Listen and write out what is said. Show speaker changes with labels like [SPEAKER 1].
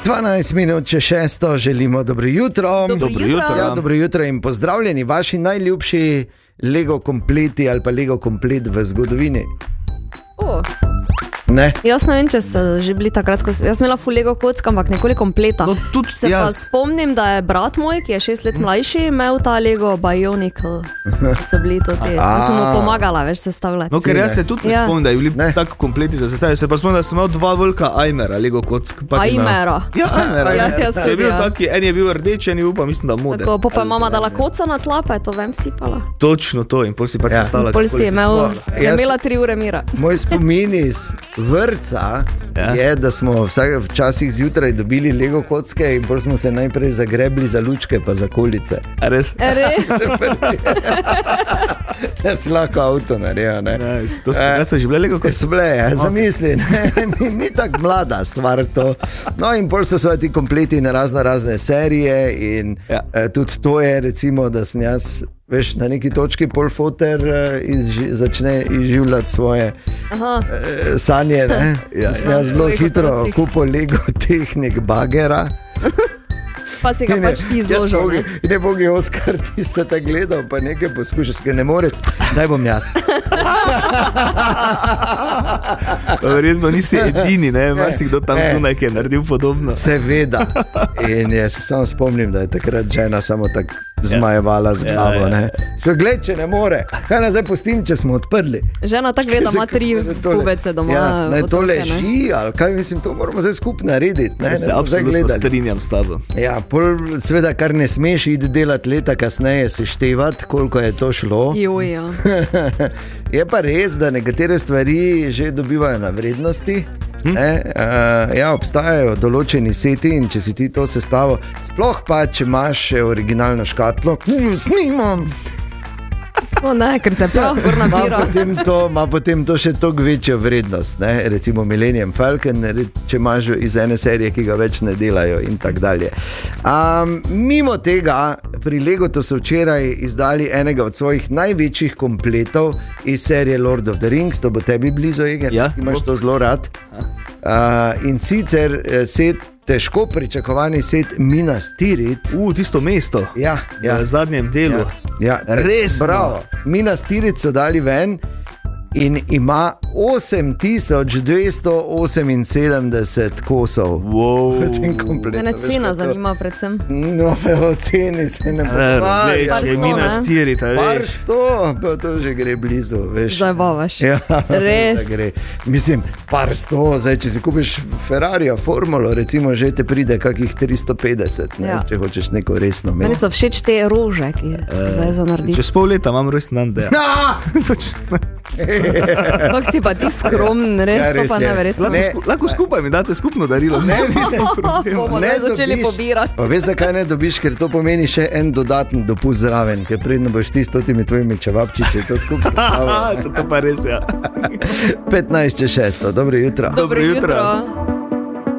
[SPEAKER 1] 12 minut če 6, želimo dobro jutro. Dobro jutro in pozdravljeni, vaši najljubši Lego kompleti ali pa Lego komplet v zgodovini. Ne.
[SPEAKER 2] Jaz ne vem, če so že bili takrat, ko jaz imela ful Lego kocka, ampak nekoli kompleta.
[SPEAKER 1] No, tudi
[SPEAKER 2] se pa spomnim, da je brat moj, ki je 6 let mlajši, imel ta Lego Bionicle. So bili to te. Jaz sem mu pomagala, veš, sestavljati.
[SPEAKER 3] No, ker jaz se tudi ne spomnim, da je bili tako kompleti za sestavljati. Se pa spomnim, da sem imel 2 velika Aimera Lego kock.
[SPEAKER 2] Aimera?
[SPEAKER 3] Ja, Aimera. Je bil taki, en je bil rdeč, en je bil pa mislim, da model.
[SPEAKER 2] Tako, pa je mama dala koca na tla, pa je to vem sipala.
[SPEAKER 3] Točno to in pol si pa sestavljala.
[SPEAKER 2] Pol si je imela 3 ure mira.
[SPEAKER 1] Moj spomin iz vrtca je, da smo včasih zjutraj dobili Lego kocke in pol smo se najprej zagrebli za lučke pa za kolice.
[SPEAKER 3] A res?
[SPEAKER 2] Res?
[SPEAKER 1] Ja, si lahko avto naredil, ne?
[SPEAKER 3] To so že bile Lego kocke?
[SPEAKER 1] So bile, zamisli, ni tako mlada stvar to. No in pol so svoje ti kompleti na razne serije in tudi to je recimo, da sem jaz veš, na neki točki pol foter začne izživljati svoje sanje, ne? Sem jaz zelo hitro kupil Lego Technik bagera.
[SPEAKER 2] Pa si ga pač ti izložil, ne?
[SPEAKER 1] In je bogi Oskar, ti ste ta gledal, pa nekaj poskušaš, kaj ne more, daj bom jaz.
[SPEAKER 3] Verjetno nisi edini, ne? Marsikdo tam zunaj, ki je naredil podobno.
[SPEAKER 1] Seveda. In jaz se samo spomnim, da je takrat žena samo tako zmajevala z glavo, ne? Gled, če ne more, kaj nazaj pustim, če smo odprli.
[SPEAKER 2] Žena tako ve, da ima 3 pubece doma.
[SPEAKER 1] Ja, naj to leži, ali kaj mislim, to moramo zdaj skupaj narediti, ne?
[SPEAKER 3] Se absolutno strinjam s tabo.
[SPEAKER 1] Ja, pol seveda, kar ne smeš iti delati leta kasneje, seštevati, koliko je to šlo.
[SPEAKER 2] Joja.
[SPEAKER 1] Je pa res, da nekatere stvari že dobivajo na vrednosti. Ja, obstajajo določeni seti in če si ti to sestavo, sploh pa, če imaš še originalno škatlo, snimam.
[SPEAKER 2] Ne, ker se prav nabira.
[SPEAKER 1] Ima potem to še toliko večjo vrednost, ne? Recimo Millennium Falcon, če imaš iz ene serije, ki ga več ne delajo in tak dalje. Mimo tega, pri Legotu so včeraj izdali enega od svojih največjih kompletov iz serije Lord of the Rings, to bo tebi blizu, Eger, imaš to zelo rad. In sicer set, težko pričakovani set Minas Tirith.
[SPEAKER 3] Tisto mesto.
[SPEAKER 1] Ja.
[SPEAKER 3] V zadnjem delu.
[SPEAKER 1] Ja. Res, bravo. Minas Tirith so dali ven in ima 8278 kosov.
[SPEAKER 3] Wow.
[SPEAKER 2] Mene cena zanima predvsem.
[SPEAKER 1] No, o ceni se ne
[SPEAKER 3] pogovarja. Je Minas Tirith, veš.
[SPEAKER 1] Par 100, to že gre blizu, veš.
[SPEAKER 2] Zabavaš.
[SPEAKER 1] Ja,
[SPEAKER 2] res.
[SPEAKER 1] Mislim, par 100, zdaj, če si kupiš Ferrarija, formulo, recimo, že te pride kakih 350, ne? Če hočeš neko resno imeti.
[SPEAKER 2] Meni so všeč te rože, ki se zdaj zanaredi.
[SPEAKER 3] Čez pol leta imam rojsten dan, da
[SPEAKER 2] Kako si pa ti skromen, res to pa neverjetno.
[SPEAKER 3] Lahko skupaj mi date skupno darilo.
[SPEAKER 2] Bomo ne začeli pobirati.
[SPEAKER 1] Pa veš, zakaj ne dobiš, ker to pomeni še en dodaten dopust zraven, ker predno boš ti s totimi tvojimi čevapčiči to skupaj
[SPEAKER 3] sestavljal. To pa res, ja.
[SPEAKER 1] 15 če 6, dobro jutro.
[SPEAKER 2] Dobro jutro.